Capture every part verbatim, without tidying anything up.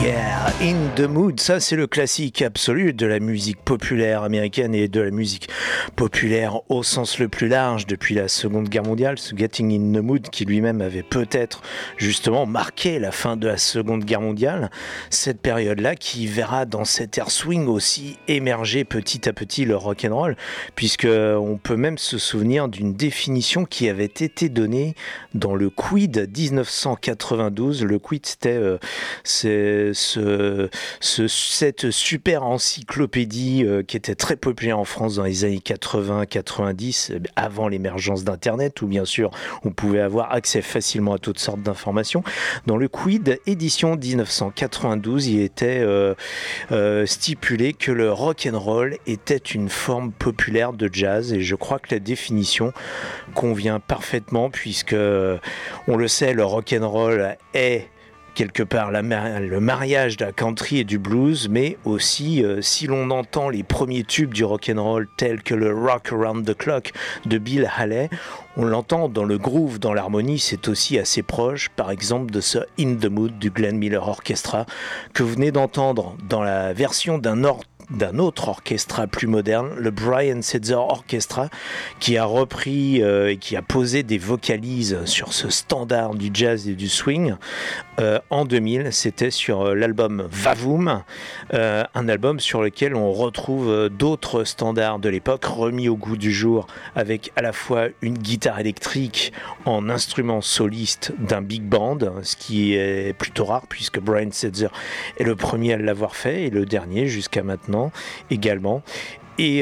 Yeah, In the Mood, ça c'est le classique absolu de la musique populaire américaine et de la musique populaire au sens le plus large depuis la Seconde Guerre mondiale, ce Getting in the Mood qui lui-même avait peut-être justement marqué la fin de la Seconde Guerre mondiale, cette période-là qui verra dans cet air swing aussi émerger petit à petit le rock'n'roll, puisque on peut même se souvenir d'une définition qui avait été donnée dans le Quid dix-neuf cent quatre-vingt-douze. Le Quid c'était euh, c'est Ce, ce, cette super encyclopédie euh, qui était très populaire en France dans les années quatre-vingts quatre-vingt-dix, avant l'émergence d'Internet, où bien sûr on pouvait avoir accès facilement à toutes sortes d'informations. Dans le Quid édition dix-neuf cent quatre-vingt-douze, il était euh, euh, stipulé que le rock'n'roll était une forme populaire de jazz, et je crois que la définition convient parfaitement, puisque on le sait, le rock'n'roll est quelque part la, le mariage de la country et du blues, mais aussi euh, si l'on entend les premiers tubes du rock'n'roll tels que le Rock Around the Clock de Bill Haley, on l'entend dans le groove, dans l'harmonie, c'est aussi assez proche, par exemple, de ce In the Mood du Glenn Miller Orchestra que vous venez d'entendre dans la version d'un or d'un autre orchestra plus moderne, le Brian Setzer Orchestra, qui a repris euh, et qui a posé des vocalises sur ce standard du jazz et du swing. Euh, en deux mille, c'était sur euh, l'album Vavoom, euh, un album sur lequel on retrouve euh, d'autres standards de l'époque remis au goût du jour, avec à la fois une guitare électrique en instrument soliste d'un big band, ce qui est plutôt rare puisque Brian Setzer est le premier à l'avoir fait et le dernier jusqu'à maintenant également. Et,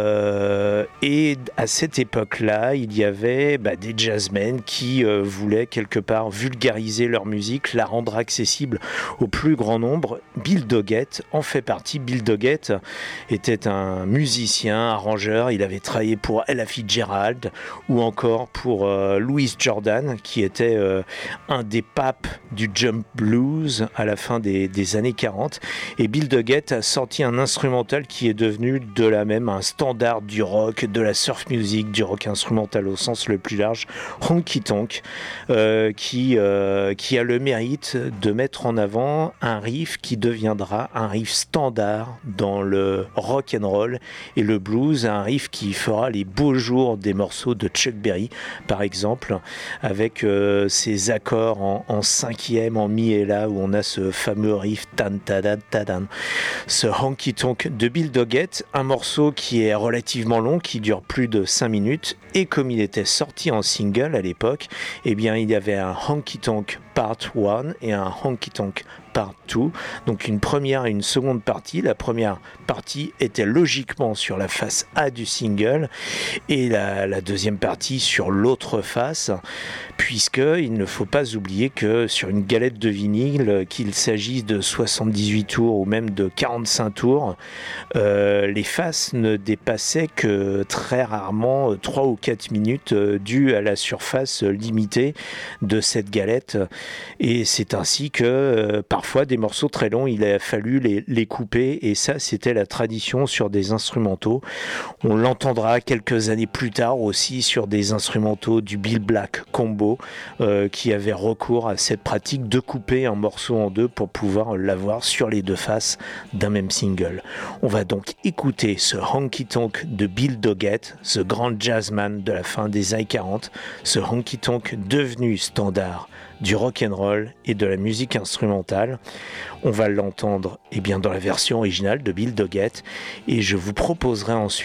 euh, et à cette époque-là, il y avait bah, des jazzmen qui euh, voulaient quelque part vulgariser leur musique, la rendre accessible au plus grand nombre. Bill Doggett en fait partie. Bill Doggett était un musicien, arrangeur. Il avait travaillé pour Ella Fitzgerald ou encore pour euh, Louis Jordan, qui était euh, un des papes du jump blues à la fin des, des années quarante. Et Bill Doggett a sorti un instrumental qui est devenu de la même un standard du rock, de la surf music, du rock instrumental au sens le plus large, Honky Tonk, euh, qui, euh, qui a le mérite de mettre en avant un riff qui deviendra un riff standard dans le rock and roll et le blues, un riff qui fera les beaux jours des morceaux de Chuck Berry, par exemple, avec euh, ses accords en, en cinquième, en mi et la, où on a ce fameux riff tan tadan tadan. Ce Honky Tonk de Bill Doggett, un morceau qui est relativement long, qui dure plus de cinq minutes, et comme il était sorti en single à l'époque, eh bien il y avait un Honky Tonk Part un et un Honky Tonk Part deux, donc une première et une seconde partie. La première partie était logiquement sur la face A du single et la, la deuxième partie sur l'autre face, puisqu'il ne faut pas oublier que sur une galette de vinyle, qu'il s'agisse de soixante-dix-huit tours ou même de quarante-cinq tours, euh, les faces ne dépassaient que très rarement trois ou quatre minutes euh, dû à la surface limitée de cette galette, et c'est ainsi que euh, parfois des morceaux très longs, il a fallu les, les couper, et ça c'était la tradition sur des instrumentaux. On l'entendra quelques années plus tard aussi sur des instrumentaux du Bill Black Combo, euh, qui avait recours à cette pratique de couper un morceau en deux pour pouvoir l'avoir sur les deux faces d'un même single. On va donc écouter ce Honky Tonk de Bill Doggett, ce grand jazzman de la fin des années quarante, ce Honky Tonk devenu standard du rock'n'roll et de la musique instrumentale. On va l'entendre eh bien, dans la version originale de Bill Doggett, et je vous proposerai ensuite